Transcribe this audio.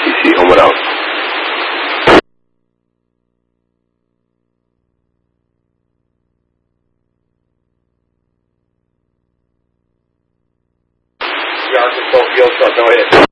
TC, homeward out. Ground control, field truck, go ahead.